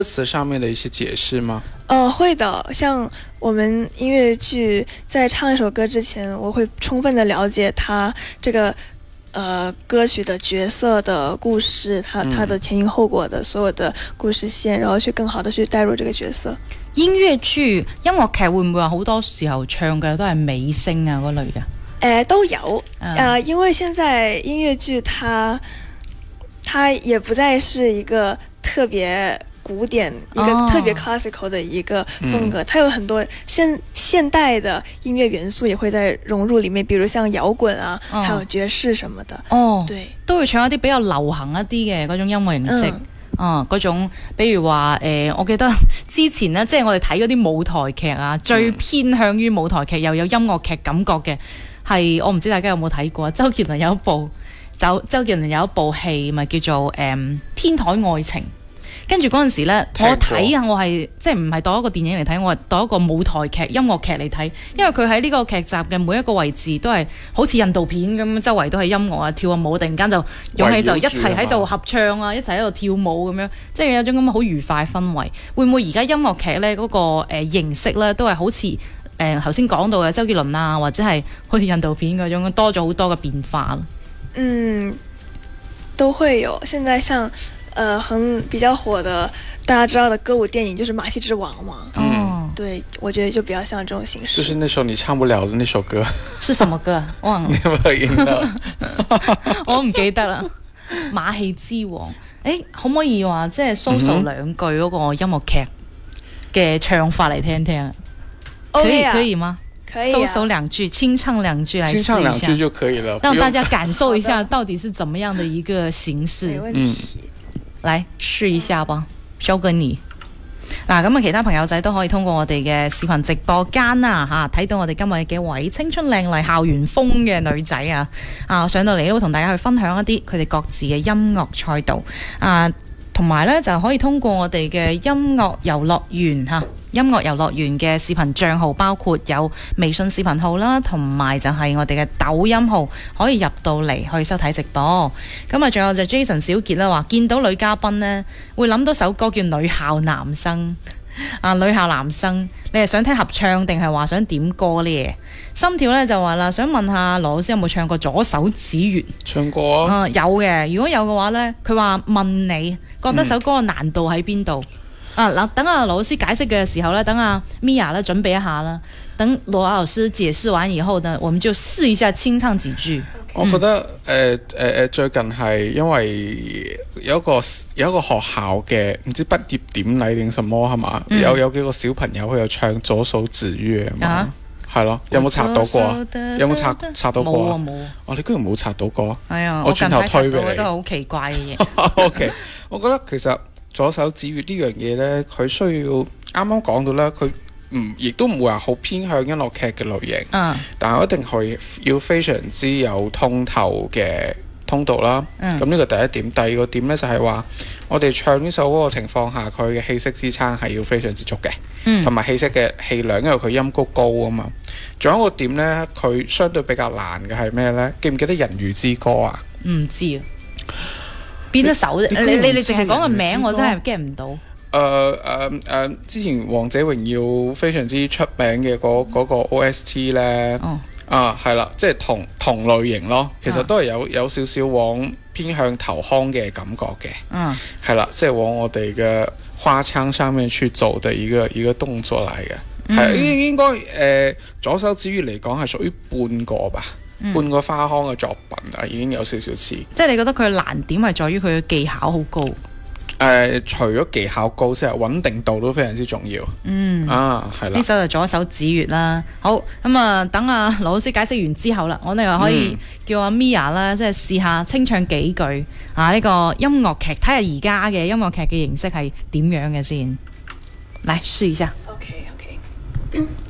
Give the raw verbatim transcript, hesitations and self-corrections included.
詞上面的一些解釋嗎？ 呃，會的。像我們音樂劇在唱一首歌之前，我會充分的了解它這個呃歌曲的角色的故事，它它的前因後果的所有的故事線，然後去更好的去帶入這個角色。 音樂劇、音樂劇會唔會話好多時候唱嘅都係美聲啊嗰類嘅？ 誒，都有。呃，因為現在音樂劇它它也不再是一個特別古典、一個特別 classical 的一個風格，哦、它有很多現現代的音樂元素也會在融入裏面，比如像搖滾啊，哦、還有爵士什麼的。 哦， 對， 都會唱一啲比較流行一啲嘅嗰種音樂形式。嗯啊，嗰、嗯、種，比如話誒、呃，我記得之前呢，即係我哋睇嗰啲舞台劇啊，最偏向於舞台劇又有音樂劇感覺嘅，係我唔知大家有冇睇過，周杰倫有一部，周周杰倫有一部戲，咪叫做誒、嗯《天台愛情》。跟住嗰陣時咧，我睇啊，我係即係唔係當一個電影嚟睇，我係當一個舞台劇、音樂劇嚟睇，因為佢喺呢個劇集嘅每一個位置都係好似印度片咁，周圍都係音樂啊，跳下舞，突然間就湧起就一齊喺度合唱啊，一齊喺度跳舞咁樣，即係有種咁好愉快氛圍。會唔會而家音樂劇咧嗰個誒形式咧都係好似誒頭先講到嘅周杰倫啊，或者係好似印度片嗰種多咗好多嘅變化？ 嗯，都會有。現在像呃，很比較火的，大家知道的歌舞電影就是《馬戲之王》嘛。嗯，對，我覺得就比較像這種形式。 就是那首你唱不了的那首歌， 是什麼歌？忘了。你有冇印象？我唔記得啦。馬戲之王，誒，可唔可以話即係搜索兩句嗰個音樂劇嘅唱法嚟聽聽啊？可以，可以嗎？ 可以。 搜索兩句，清唱兩句來試一下。 清唱兩句就可以了， 讓大家感受一下到底是怎麼樣的一個形式。 沒問題。 嚟試一下吧，交給你。嗱，咁啊，其他朋友仔都可以通過我哋嘅視頻直播間啦，吓、啊、睇到我哋今日幾位青春靚麗校園風嘅女仔啊，啊上到嚟都會同大家去分享一啲佢哋各自嘅音樂賽道啊。同埋咧就可以通過我哋嘅音樂遊樂園嚇，音樂遊樂園嘅視頻帳號包括有微信視頻號啦，同埋就係我哋嘅抖音號，可以入到嚟去收睇直播。咁啊，仲有就 Jason 小傑啦，話見到女嘉賓呢，會諗到首歌叫《女校男生》啊，女校男生，你係想聽合唱定係話想點歌呢？心跳咧就話啦，想問下羅老師有冇唱過左手指月？ 唱過啊， 啊有嘅。如果有嘅話咧，佢話問你覺得首歌嘅難度喺邊度？啊嗱，等阿羅老師解釋嘅時候咧，等阿 Mia 咧準備一下啦。等羅老師解釋完以後呢，我們就試一下清唱幾句。 我覺得誒誒誒，最近係因為有一個有一個學校嘅唔知畢業典禮定什麼係嘛、嗯，有有幾個小朋友佢有唱左手指月嘛，係咯，有冇查到過啊？有冇查查到過啊？冇啊！哦，你居然冇查到過？係啊，我轉頭推俾你。我覺得好奇怪嘅嘢。O K， 我覺得其實左手指月呢樣嘢咧，佢需要啱啱講到咧，佢。唔，亦都唔會話好偏向音樂劇嘅類型，嗯、但係一定係要非常之有通透嘅通道啦。咁呢個第一點，第二個點呢，就係話，我哋唱呢首歌嘅情況下，佢嘅氣息支撐係要非常之足嘅，同、嗯、埋氣息嘅氣量，因為佢音高高啊嘛。仲有一個點呢，佢相對比較難嘅係咩呢？記唔記得《人魚之歌》啊？唔知啊，邊一首？你你你淨係講個名，我真係 get 唔到。誒誒誒，之前《王者榮耀》非常之出名嘅嗰嗰個 O S T 咧，哦、啊係啦，即係同同類型咯，其實都係有有少少往偏向投腔嘅感覺嘅，嗯，係啦，即係往我哋嘅花腔上面去做嘅一個一個動作嚟嘅，係、嗯、應應該誒、呃、左手指月嚟講係屬於半個吧，嗯、半個花腔嘅作品啊，已經有少少似。即係你覺得佢嘅難點係在於佢嘅技巧好高。誒、呃，除咗技巧高之外，穩定度都非常之重要。嗯，啊，係啦。呢首就左手指月啦。好，咁啊，等阿羅老師解釋完之後啦，我哋又可以叫阿 Mia 啦，即係試下清唱幾句啊！呢、這個音樂劇，睇下而家嘅音樂劇嘅形式係點樣嘅先。嚟試一下。OK OK。